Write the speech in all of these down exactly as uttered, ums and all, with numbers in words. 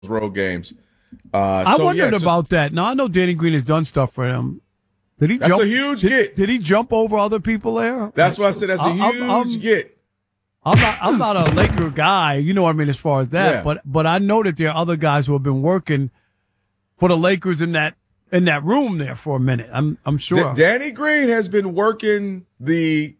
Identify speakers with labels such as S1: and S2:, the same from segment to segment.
S1: road games. Uh,
S2: I
S1: so,
S2: wondered
S1: yeah, so
S2: about that. Now I know Danny Green has done stuff for him. Did he?
S1: That's
S2: jump,
S1: a huge
S2: did,
S1: get.
S2: Did he jump over other people there?
S1: That's why I said that's a
S2: I,
S1: huge
S2: I'm, I'm,
S1: get.
S2: I'm not. I'm not a Laker guy. You know what I mean as far as that.
S1: Yeah.
S2: But but I know that there are other guys who have been working for the Lakers in that in that room there for a minute. I'm I'm sure.
S1: D- Danny Green has been working the.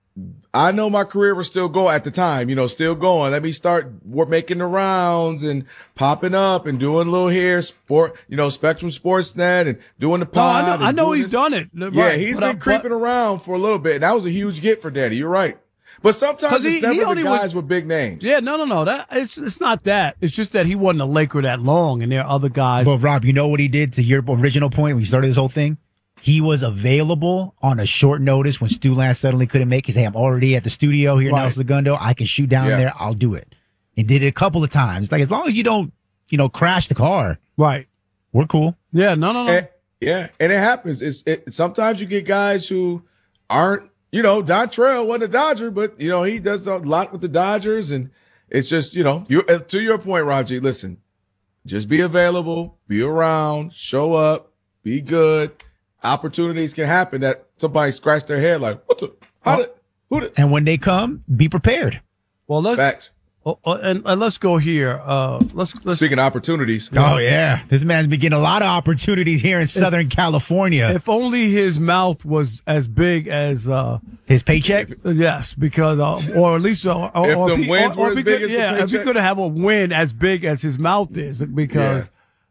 S1: I know my career was still going at the time, you know, still going. Let me start work, making the rounds and popping up and doing a little here, sport, you know, Spectrum Sportsnet and doing the pod.
S2: No, I know, I know
S1: he's
S2: this. done it.
S1: Yeah,
S2: right.
S1: he's
S2: but
S1: been
S2: I,
S1: creeping
S2: but,
S1: around for a little bit. And that was a huge get for Danny. You're right. But sometimes
S2: he,
S1: it's never the guys
S2: was,
S1: with big names.
S2: Yeah, no, no, no. That it's it's not that. It's just that he wasn't a Laker that long, and there are other guys.
S3: But Rob, you know what he did to your original point when you started this whole thing? He was available on a short notice when Stu Lance suddenly couldn't make it. He said, I'm already at the studio here in
S2: Right.
S3: El Segundo. I can shoot down
S1: Yeah.
S3: there. I'll do it. And did it a couple of times. Like, as long as you don't, you know, crash the car,
S2: right.
S3: we're cool.
S2: Yeah, no, no, no.
S1: And, yeah, and it happens. It's it, sometimes you get guys who aren't, you know, Dontrell wasn't a Dodger, but you know he does a lot with the Dodgers, and it's just, you know, you to your point, Raji. Listen, just be available, be around, show up, be good. Opportunities can happen that somebody scratched their head like, what the, how did, who did?
S3: And when they come, be prepared.
S2: Well, let's
S1: Facts.
S2: oh, oh, and, and let's go here. Uh, let's let's.
S1: Speaking of opportunities.
S3: Oh, yeah. This man's been getting a lot of opportunities here in Southern California.
S2: If only his mouth was as big as uh,
S3: His paycheck?
S2: yes, because uh, or at least uh, or,
S1: If
S2: or
S1: the
S2: he,
S1: wins
S2: or,
S1: were
S2: or
S1: as
S2: if he
S1: big
S2: could,
S1: as the
S2: yeah, if he
S1: paycheck.
S2: could have a win as big as his mouth is, because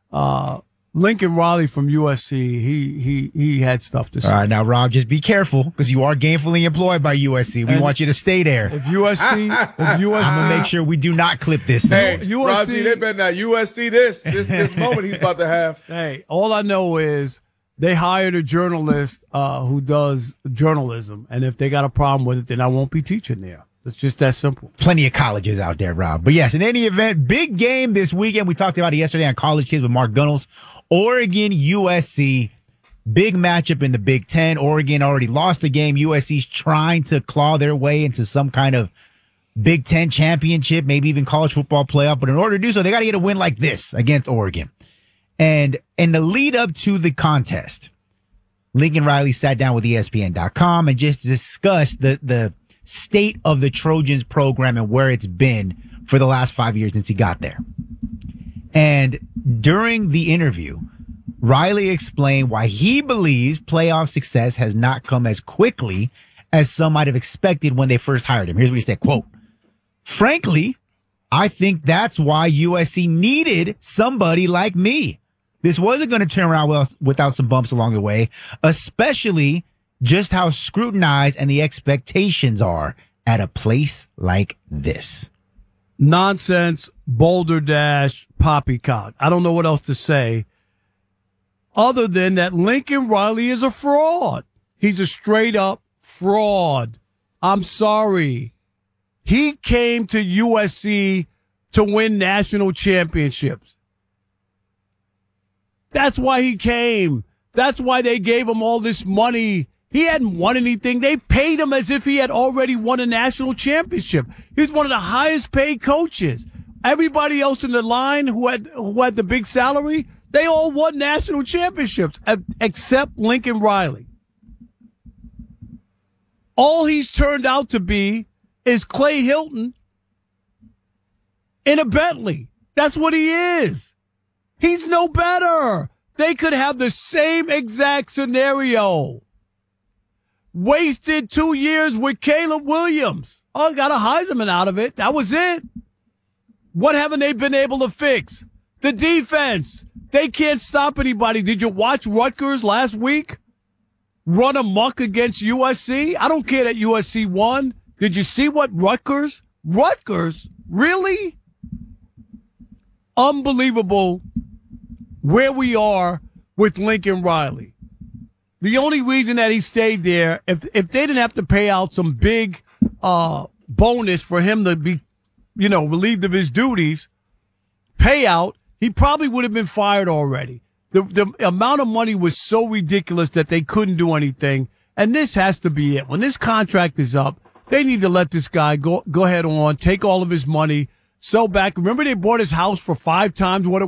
S2: uh, Lincoln Riley from U S C, he he he had stuff to say.
S3: All right, now, Rob, just be careful because you are gainfully employed by U S C. We
S2: And
S3: want you to stay there.
S2: If U S C, if U S C,
S3: I'm going to make sure we do not clip this.
S1: Hey,
S2: U S C
S1: Raji, they better not U S C this, this, this moment he's about to have.
S2: Hey, all I know is they hired a journalist uh, who does journalism, and if they got a problem with it, then I won't be teaching there. It's just that simple.
S3: Plenty of colleges out there, Rob. But yes, in any event, big game this weekend. We talked about it yesterday on College Kids with Mark Gunnels. Oregon, U S C, big matchup in the Big Ten. Oregon already lost the game. U S C's trying to claw their way into some kind of Big Ten championship, maybe even college football playoff. But in order to do so, they got to get a win like this against Oregon. And in the lead up to the contest, Lincoln Riley sat down with E S P N dot com and just discussed the, the state of the Trojans program and where it's been for the last five years since he got there. And during the interview, Riley explained why he believes playoff success has not come as quickly as some might have expected when they first hired him. Here's what he said, quote, frankly, I think that's why U S C needed somebody like me. This wasn't going to turn around well without some bumps along the way, especially just how scrutinized and the expectations are at a place like this.
S2: Nonsense, Boulder Dash, poppycock. I don't know what else to say other than that Lincoln Riley is a fraud. He's a straight up fraud. I'm sorry. He came to U S C to win national championships. That's why he came. That's why they gave him all this money. He hadn't won anything. They paid him as if he had already won a national championship. He's one of the highest paid coaches. Everybody else in the line who had who had the big salary, they all won national championships, except Lincoln Riley. All he's turned out to be is Clay Hilton in a Bentley. That's what he is. He's no better. They could have the same exact scenario. Wasted two years with Caleb Williams. Oh, got a Heisman out of it. That was it. What haven't they been able to fix? The defense. They can't stop anybody. Did you watch Rutgers last week run amok against U S C? I don't care that U S C won. Did you see what Rutgers? Rutgers? Really? Unbelievable where we are with Lincoln Riley. The only reason that he stayed there, if if they didn't have to pay out some big uh, bonus for him to be, you know, relieved of his duties, payout, he probably would have been fired already. The the amount of money was so ridiculous that they couldn't do anything, and this has to be it. When this contract is up, they need to let this guy go go ahead on, take all of his money, sell back. Remember they bought his house for five times what it